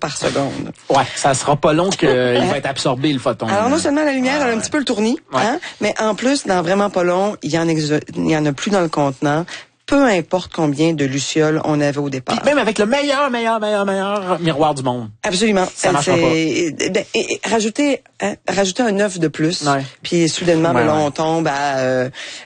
par seconde. Ouais, ça sera pas long qu'il va être absorbé, le photon. Alors, non seulement la lumière, elle a un petit peu le tournis, hein, mais en plus, dans vraiment pas long, il y en a plus dans le contenant. Peu importe combien de lucioles on avait au départ. Puis même avec le meilleur miroir du monde. Absolument. Ça marchera pas. Rajouter un œuf de plus, puis soudainement, là, on tombe à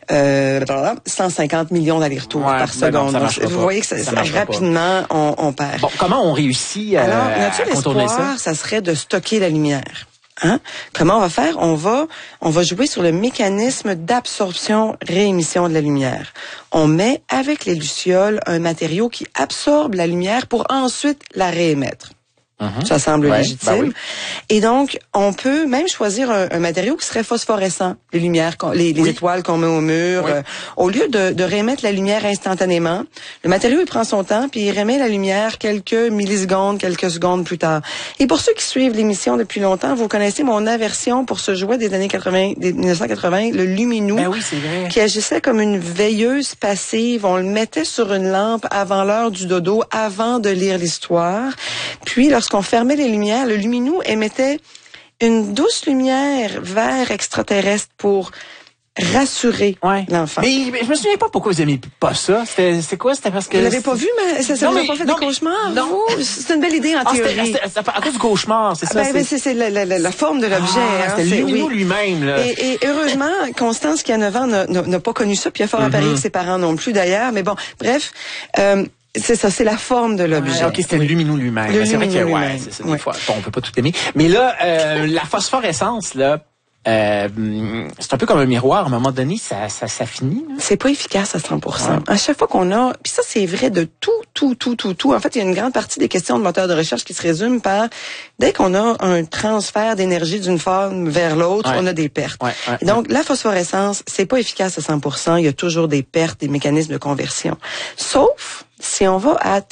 150 millions d'allers-retours par seconde. Non, donc, vous voyez que ça rapidement, on perd. Bon, comment on réussit à contourner ça? Ça serait de stocker la lumière. Hein? Comment on va faire? On va jouer sur le mécanisme d'absorption-réémission de la lumière. On met avec les lucioles un matériau qui absorbe la lumière pour ensuite la réémettre. Ça semble légitime. Ben oui. Et donc, on peut même choisir un matériau qui serait phosphorescent. Les lumières, les étoiles qu'on met au mur. Au lieu de réémettre la lumière instantanément, le matériau, il prend son temps puis il réémet la lumière quelques millisecondes, quelques secondes plus tard. Et pour ceux qui suivent l'émission depuis longtemps, vous connaissez mon aversion pour ce jouet des années 1980, le Luminou. Ben oui, c'est vrai. Qui agissait comme une veilleuse passive. On le mettait sur une lampe avant l'heure du dodo, avant de lire l'histoire. Puis, lorsqu'on fermait les lumières, le Luminou émettait une douce lumière vert extraterrestre pour rassurer l'enfant. Mais je me souviens pas pourquoi vous aimiez pas ça. C'était quoi? C'était parce que... Vous l'avez pas vu, mais ça vous a pas fait des cauchemars? Non. C'est une belle idée en théorie. C'était à cause du cauchemar, c'est ça? C'est la forme de l'objet. C'était le Luminou lui-même, là. Et heureusement, Constance, qui a 9 ans, n'a pas connu ça, puis il a fort à parier que ses parents non plus, d'ailleurs. Mais bon, bref... c'est ça, c'est la forme de l'objet. OK, c'était le Luminou lui-même. C'est vrai que, c'est des fois, on peut pas tout aimer. Mais là, la phosphorescence, là, c'est un peu comme un miroir. À un moment donné, ça finit. Là. C'est pas efficace à 100%. À chaque fois qu'on a... Puis ça, c'est vrai de tout. En fait, il y a une grande partie des questions de moteur de recherche qui se résument par... Dès qu'on a un transfert d'énergie d'une forme vers l'autre, on a des pertes. Et donc, la phosphorescence, c'est pas efficace à 100%. Il y a toujours des pertes, des mécanismes de conversion. Sauf si on va à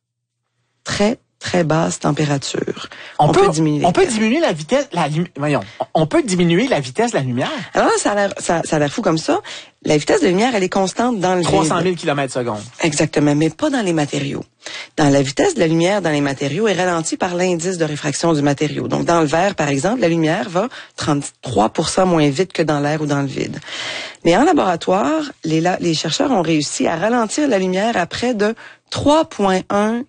très basse température. On peut diminuer la vitesse de la lumière. Alors là, ça a l'air fou comme ça. La vitesse de la lumière, elle est constante dans le 300 000 km/s. Exactement, mais pas dans les matériaux. Dans la vitesse de la lumière dans les matériaux est ralentie par l'indice de réfraction du matériau. Donc, dans le verre, par exemple, la lumière va 33% moins vite que dans l'air ou dans le vide. Mais en laboratoire, les chercheurs ont réussi à ralentir la lumière à près de 3,1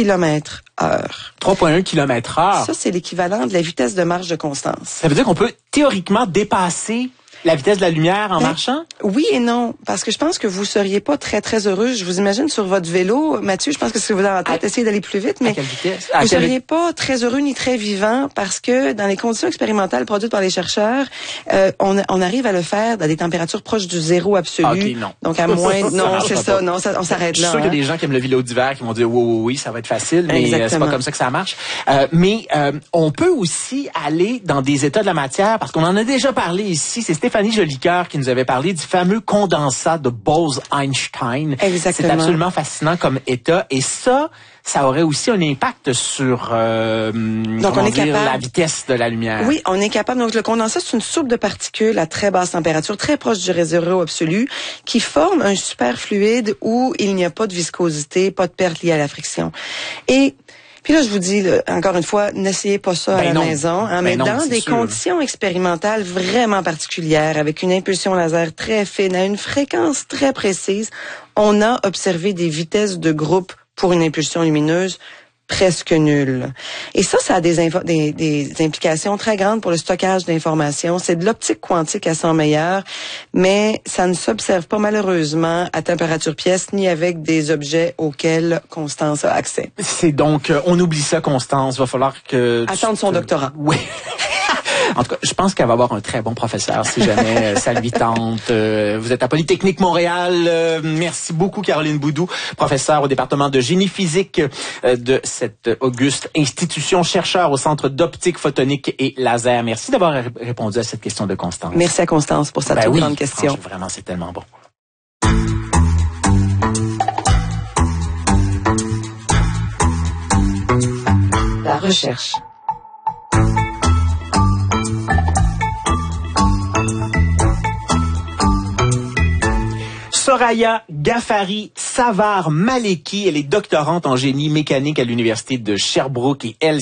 km/h. 3,1 km/h. Ça, c'est l'équivalent de la vitesse de marche de Constance. Ça veut dire qu'on peut théoriquement dépasser la vitesse de la lumière en marchant? Oui et non, parce que je pense que vous seriez pas très heureux. Je vous imagine sur votre vélo, Mathieu, je pense que c'est vous dans la tête, essayez d'aller plus vite, mais à quelle vitesse? Vous seriez pas très heureux ni très vivant parce que dans les conditions expérimentales produites par les chercheurs, on arrive à le faire dans des températures proches du zéro absolu. Okay, non. Donc à moins, non, c'est ça, non, ça, on s'arrête là. Je suis sûr qu'il y a des gens qui aiment le vélo d'hiver qui vont dire oui, ça va être facile, mais c'est pas comme ça que ça marche. Mais on peut aussi aller dans des états de la matière parce qu'on en a déjà parlé ici. C'est Stéphanie Jolicoeur qui nous avait parlé du fameux condensat de Bose-Einstein. Exactement. C'est absolument fascinant comme état. Et ça aurait aussi un impact sur la vitesse de la lumière. Oui, on est capable. Donc, le condensat, c'est une soupe de particules à très basse température, très proche du zéro absolu, qui forme un superfluide où il n'y a pas de viscosité, pas de perte liée à la friction. Et puis là, je vous dis, encore une fois, n'essayez pas ça à la maison, mais dans des conditions expérimentales vraiment particulières, avec une impulsion laser très fine, à une fréquence très précise, on a observé des vitesses de groupe pour une impulsion lumineuse presque nulles. Et ça a des implications très grandes pour le stockage d'informations. C'est de l'optique quantique à son meilleur, mais ça ne s'observe pas malheureusement à température pièce ni avec des objets auxquels Constance a accès. C'est donc, on oublie ça, Constance. Va falloir que... Attendre son doctorat. Oui. En tout cas, je pense qu'elle va avoir un très bon professeur si jamais ça lui tente. Vous êtes à Polytechnique Montréal. Merci beaucoup, Caroline Boudou, professeure au département de génie physique de cette auguste institution, chercheur au Centre d'optique photonique et laser. Merci d'avoir répondu à cette question de Constance. Merci à Constance pour cette grande question. Vraiment, c'est tellement bon. La recherche. Soraya Ghaffari Savard Maleki, elle est doctorante en génie mécanique à l'Université de Sherbrooke et elle